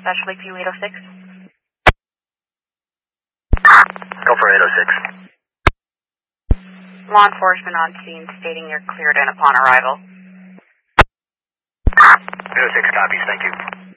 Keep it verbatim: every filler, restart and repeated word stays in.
Dispatch Lakeview eight oh six. Go for eight oh six. Law enforcement on scene stating you're cleared in upon arrival. eight oh six copies, thank you.